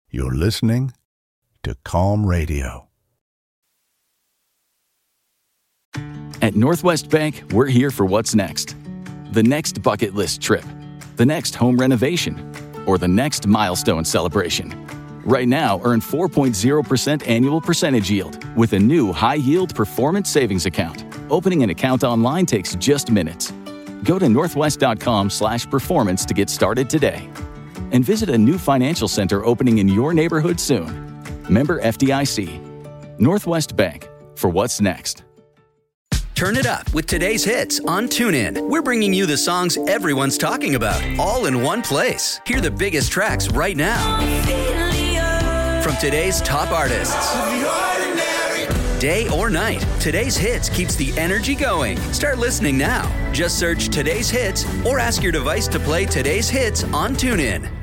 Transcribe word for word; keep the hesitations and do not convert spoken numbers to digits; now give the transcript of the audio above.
You're listening to Calm Radio. At Northwest Bank, we're here for what's next. The next bucket list trip, the next home renovation, or the next milestone celebration. Right now, earn four point zero percent annual percentage yield with a new high-yield performance savings account. Opening an account online takes just minutes. Go to northwest.com slash performance to get started today. And visit a new financial center opening in your neighborhood soon. Member F D I C. Northwest Bank, for what's next. Turn it up with today's hits on TuneIn. We're bringing you the songs everyone's talking about, all in one place. Hear the biggest tracks right now. From today's top artists. Day or night, today's hits keeps the energy going. Start listening now. Just search today's hits or ask your device to play today's hits on TuneIn.